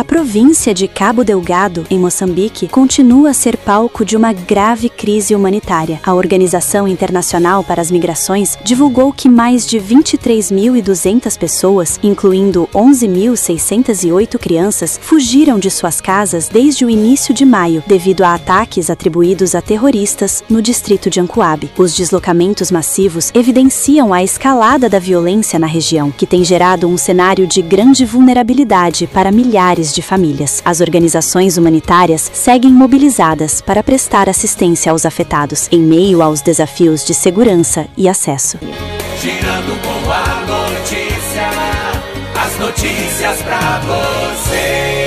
A província de Cabo Delgado, em Moçambique, continua a ser palco de uma grave crise humanitária. A Organização Internacional para as Migrações divulgou que mais de 23.200 pessoas, incluindo 11.608 crianças, fugiram de suas casas desde o início de maio, devido a ataques atribuídos a terroristas no distrito de Ancoabe. Os deslocamentos massivos evidenciam a escalada da violência na região, que tem gerado um cenário de grande vulnerabilidade para milhares de famílias. As organizações humanitárias seguem mobilizadas para prestar assistência aos afetados, em meio aos desafios de segurança e acesso. Girando com a notícia, as notícias pra você.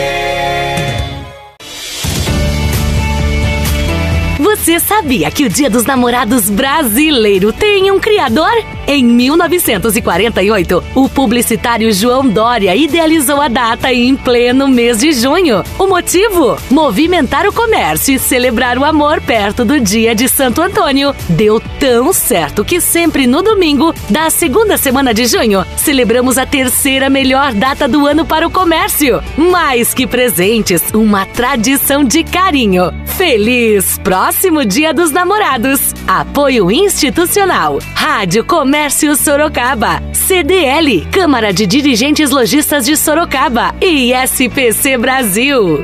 Você sabia que o Dia dos Namorados brasileiro tem um criador? Em 1948, o publicitário João Dória idealizou a data em pleno mês de junho. O motivo? Movimentar o comércio e celebrar o amor perto do dia de Santo Antônio. Deu tão certo que sempre no domingo da segunda semana de junho, celebramos a terceira melhor data do ano para o comércio. Mais que presentes, uma tradição de carinho. Feliz próximo Dia dos Namorados. Apoio institucional. Rádio Comércio Sorocaba. CDL, Câmara de Dirigentes Lojistas de Sorocaba. E SPC Brasil.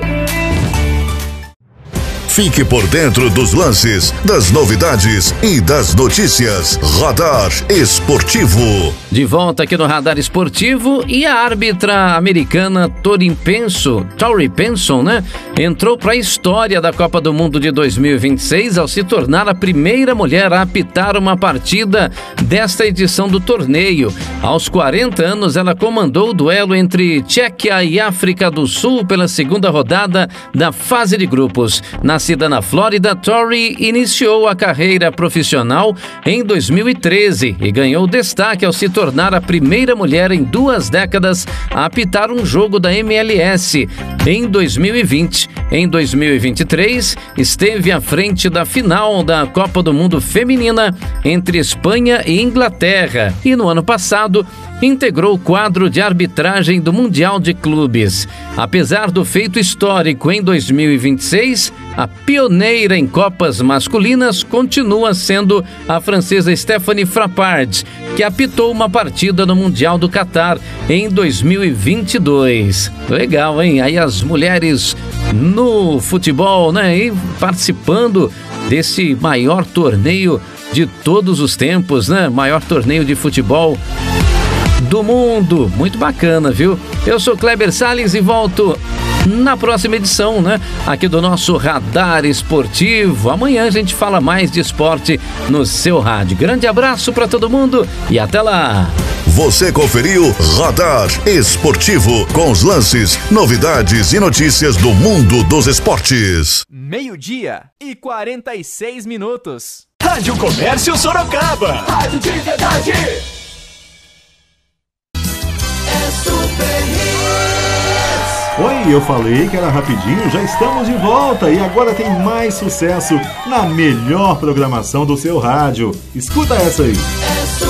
Fique por dentro dos lances, das novidades e das notícias. Radar Esportivo. De volta aqui no Radar Esportivo, e a árbitra americana Tori Penson, né? Entrou para a história da Copa do Mundo de 2026 ao se tornar a primeira mulher a apitar uma partida desta edição do torneio. Aos 40 anos, ela comandou o duelo entre Tchequia e África do Sul pela segunda rodada da fase de grupos. Nascida na Flórida, Tori iniciou a carreira profissional em 2013 e ganhou destaque ao se tornar a primeira mulher em 2 décadas a apitar um jogo da MLS. Em 2020, em 2023, esteve à frente da final da Copa do Mundo Feminina entre Espanha e Inglaterra e no ano passado integrou o quadro de arbitragem do Mundial de Clubes. Apesar do feito histórico em 2026, a pioneira em Copas masculinas continua sendo a francesa Stéphanie Frappard, que apitou uma partida no Mundial do Catar em 2022. Legal, hein? Aí as mulheres no futebol, né? E participando desse maior torneio de todos os tempos, né? Maior torneio de futebol do mundo. Muito bacana, viu? Eu sou Kleber Salles e volto na próxima edição, né? Aqui do nosso Radar Esportivo. Amanhã a gente fala mais de esporte no seu rádio. Grande abraço para todo mundo e até lá! Você conferiu Radar Esportivo com os lances, novidades e notícias do mundo dos esportes. 12:46. Rádio Comércio Sorocaba. Rádio de verdade. Oi, eu falei que era rapidinho, já estamos de volta e agora tem mais sucesso na melhor programação do seu rádio. Escuta essa aí.